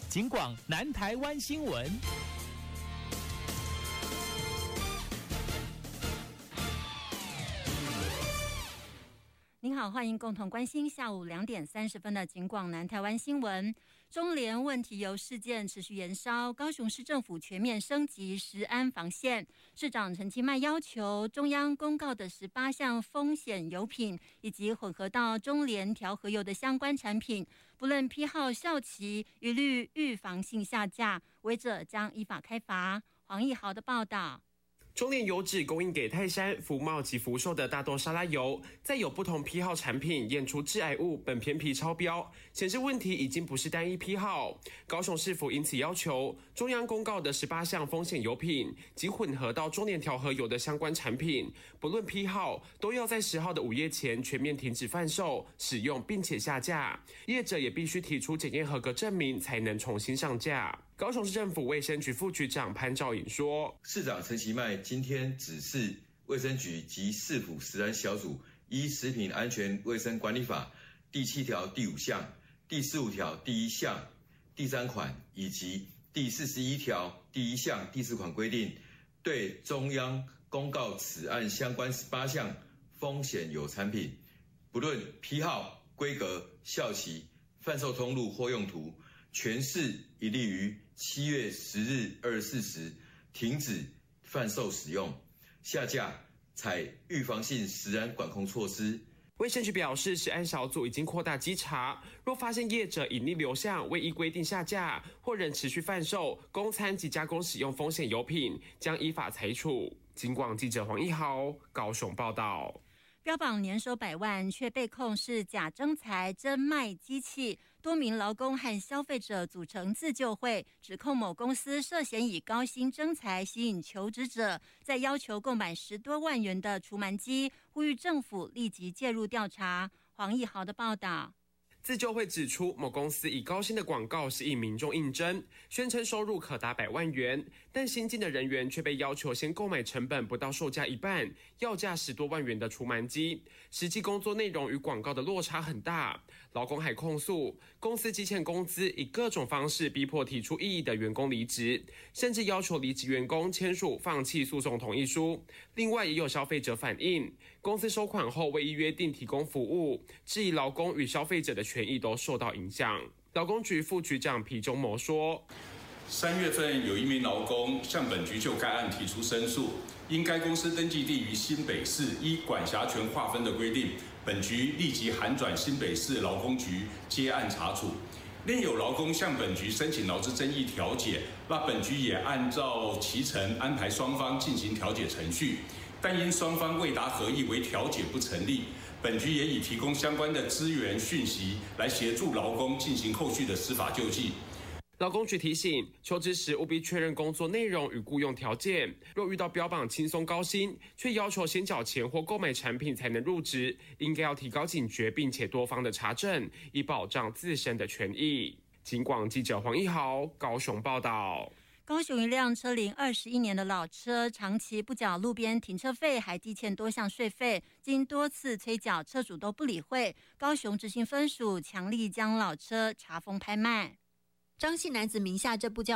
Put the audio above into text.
警广南台湾新闻。 您好，欢迎共同关心下午2点30分的警广南台湾新闻。中联问题由事件持续延烧，高雄市政府全面升级食安防线。市长陈其迈要求中央公告的18项风险油品以及混合到中联调和油的相关产品，不论批号效期，一律预防性下架，违者将依法开罚。黄义豪的报道。 中联油脂供应给泰山、福茂及福寿的大豆沙拉油，再有不同批号产品验出致癌物苯偏皮超标，显示问题已经不是单一批号。高雄市府因此要求中央公告的18项风险油品及混合到中联调和油的相关产品，不论批号，都要在10号的午夜前全面停止贩售、使用，并且下架。业者也必须提出检验合格证明，才能重新上架。高雄市政府卫生局副局长潘兆颖说， 市长陈其迈今天指示卫生局及市府食安小组依《食品安全卫生管理法》第7条第5项、第15条第1项、第3款以及第41条第1项第4款规定，对中央公告此案相关18项风险油产品，不论批号、规格、效期、贩售通路或用途，全市一律于7月10日24时停止贩售使用，下架，采预防性食安管控措施。 卫生局表示，食安小组已经扩大稽查，若发现业者隐匿流向、未依规定下架，或仍持续贩售、供餐及加工使用风险油品，将依法裁处。警广记者黄义豪高雄报道。 标榜年收100万，却被控是假征才真卖机器。多名劳工和消费者组成自救会，指控某公司涉嫌以高薪征才吸引求职者，再要求购买10多万元的除螨机，呼吁政府立即介入调查。黄义豪的报道。 自救会指出，某公司以高薪的广告吸引民众应征，宣称收入可达100万元，但新进的人员却被要求先购买成本不到售价一半，要价10多万元的除螨机，实际工作内容与广告的落差很大。劳工还控诉，公司积欠工资，以各种方式逼迫提出异议的员工离职，甚至要求离职员工签署放弃诉讼同意书。另外，也有消费者反映，公司收款后未依约定提供服务，质疑劳工与消费者的权益都受到影响。劳工局副局长皮中谋说 ，3月份有一名劳工向本局就该案提出申诉，因该公司登记地于新北市，依管辖权划分的规定，本局立即函转新北市劳工局接案查处。另有劳工向本局申请劳资争议调解，那本局也按照其程安排双方进行调解程序，但因双方未达合意为调解不成立，本局也已提供相关的资源讯息来协助劳工进行后续的司法救济。 劳工局提醒，求职时务必确认工作内容与雇用条件，若遇到标榜轻松高薪，却要求先缴钱或购买产品才能入职，应该要提高警觉，并且多方的查证，以保障自身的权益。警广记者黄义豪高雄报道。 高雄一辆车龄21年的老车，长期不缴路边停车费，还积欠多项税费，经多次催缴，车主都不理会。高雄执行分署强力将老车查封拍卖。 张姓男子名下这部叫